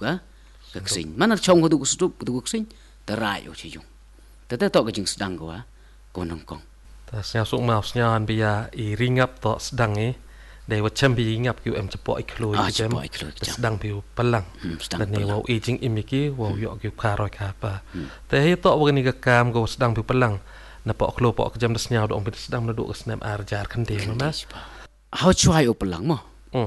ka kesing mana chong ko tu sudup tu kesing terai o chejung tata to ka jing sedang ko nongkong ta sia suk mau snyan bia I ringap to sedang dai wa cham bi ngap ki em chapo ikhloi jam sedang bi palang dan ni wa jing imiki wa yo ki kharoi ka pa te he to wa ni ka kam ko sedang bi palang na po khlo po ka jam da snya do bi sedang na do ka snam ar jar kan de ma how chuai o palang mo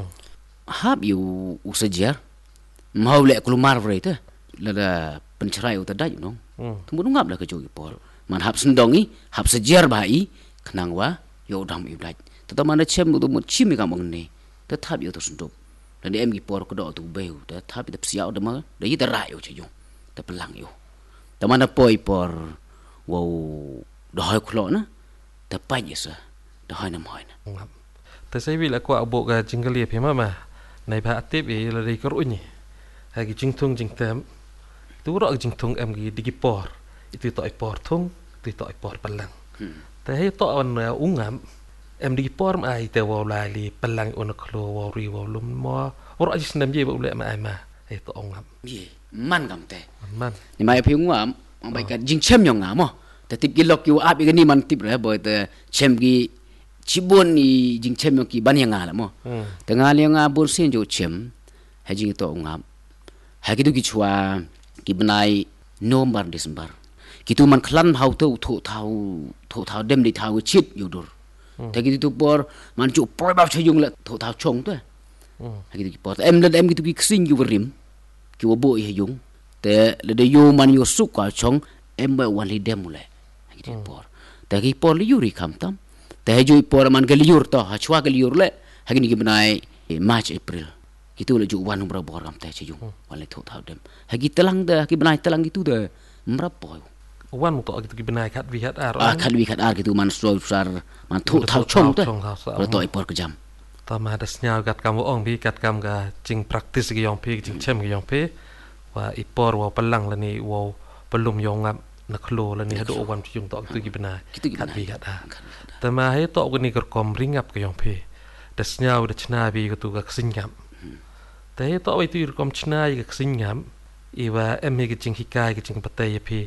hab you usajar mau le kelumar vrete la pencerai o tadai no tumbu ngap la ka jogi pol man hab sendongi hab sejar bai kenang wa yo dam iblaj tata mana chem tu mo chim ka mong ne ta thab yo to sendop dan em gi por ko do tu beu ta thab ta psiao da ma da yi ta rai yo che yo ta pelang yo ta mana poi por wo do hai khlo na ta pa ni sa do hai nam hai na ta sai vi la kwa bo ga jingle phe ma nei ba atip la ri ko ni ha gi jing thung jing tem tu ro jing thung em gi digi por itu to por thung tu to por pelang ta he to on ungam em digi por mai te wo la li pelang on khlo wo ri wo lum mo ro ji snem ye bo le ma ai ma he to ongam ye man gam te man ni mai phi ngam ang bai ka jing chem yong nga mo ta tip gi lok yu ap gi ni man tip re bo te chem gi chibon ni jing chem yong ki ban yang nga la mo te nga le nga bon sin jo chem ha jing to ngam ha ki du ki chua ki banai November December kitu man khlan hau to tho thau dem di thau chit yu dur ta ki tu por man chu por ba chayung la tho thau chong to ha ki tu por em la em ki tu ki sing yu rim ki wo bo ye yung te le de yu man yu su ka chong em ba wan li dem le ha ki tu por ta ki por li yu ri kham tam ta ju por man ga li yur to ha chwa ga li yur le ha ki ni ki banai March April kitu le ju wan bra bor kam ta chayung wan le tho thau dem ha ki telang da ki banai telang gitu de mra po wan mu to gitu ki benai khat wi hat ar khat wi khat ar gitu man so sar man thu thau chong to ro to ipor ka jam ta ma da snya gat kam ong bi gat kam ga jing practice gi yong phi jing chem gi yong phi wa ipor wa palang la ni wo pelum yong ngap na khlo la ni hado wan chung to gitu ki benai khat wi khat ar ta ma he to ko ni kor kom ringap gi yong phi da snya da chna bi ko tu ga sing ngam ta he to wi tu kom chna gi ga sing ngam I wa em he gi jing hikai gi jing patay phi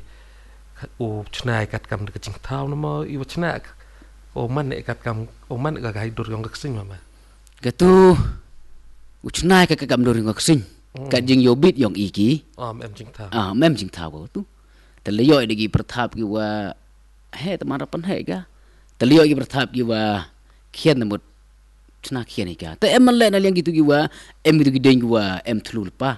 o chnai kat kam de jing thau no mo I wa chnak o man ne kat kam o man ga gai dur yong ga sing ma ga tu u chnai ka kam dur yong ga sing ka jing yo bit yong iki em jing thau mem jing thau go tu te le yo de gi prathap gi wa he ta mara pan he ga te le yo gi prathap gi wa khien na mut chna khien ni ga te em man le na leng gi tu gi wa em gi tu gi deng gi wa em thlu pa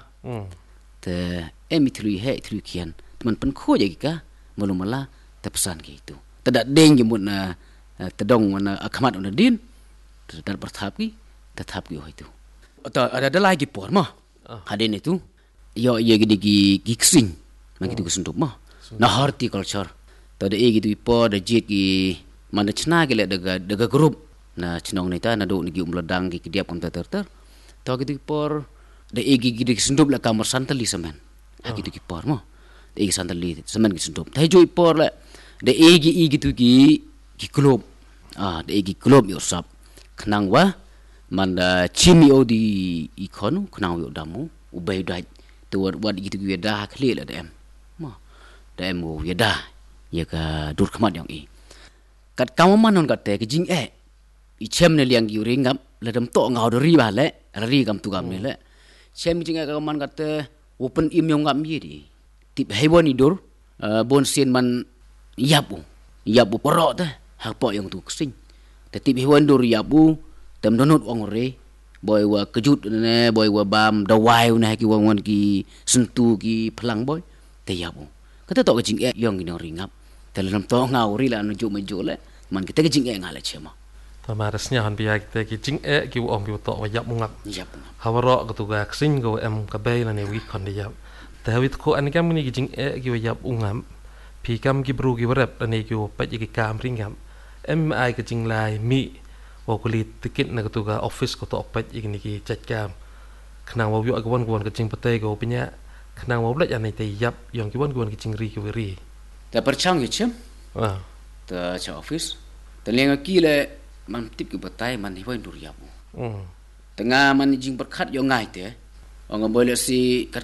te em thlu he thlu khien man pan kho je gi ka malumala ta pesan gitu tada deng je mun tedong mana akhmat on din tada berthap ki tetap ki itu ada lagi por mah hadin itu yo ye gidi gi ksing man gitu kesentup mah na horticulture tada e gitu por da jit gi mana chna gi le daga group na chnong ni ta na do ni gi umladang gi diap kom ter to gitu por da e gidi kesentup la kamar santali semen gitu ki por mah egi santali semen ki sentup tai joi por la de egi tu ki glob de egi glob yo sap khnang wa man da chimi o di ikonu khnang yo damu ubay dai tu wad gitu ki da khli la dem ma da em wo ya da ya ka dur khmat yang kat kamu manon kat te ki jing I chem ne liang gi ringam la dam to ngau do ri ba le ri gam tu gam ne le chem jing ka man kat te open im yong gam yi di tip hewan idur bon sin man yabu porok ta hapo yang tu sing te tip hewan dur yabu tem donut wang re boy wa kejut ne boy wa bam dawai ne ki wang ki sentu ki phalang boy te yabu kata to jing yong gi no ringap te lam to ngau ri la no ju meju le man kita jing ngala chema ta ma rasnya han biya te ki jing ki ong ki to wa yap ngap hawaro ka tu ga sing go em ka bay na ne wi kon de yapแต่วิธีอันนี้ก็มันกิจกิวยับอุ้งามพี่กำกิบรูกิบรับอันนี้กิวไปกิกามริงามไอก็จริงลายมีว่ากุลีติกินนักตัวกับออฟฟิศก็ต้องไปอีกนี่กิจัดการขณะว่าอยู่กับวันก็จริงปะเตยก็เป็นเนี่ยขณะว่าเล็กอันนี้แต่ยับอย่างกิวันก็จริงรีกิวรีแต่ประชังอยู่ใช่ไหมแต่ชาวออฟฟิศแต่เลี้ยงกี่เลยมันติดกับปะเตยมันที่ว่าดูยับแต่งามันจริงประคัดยังไงเตะองค์บริษัท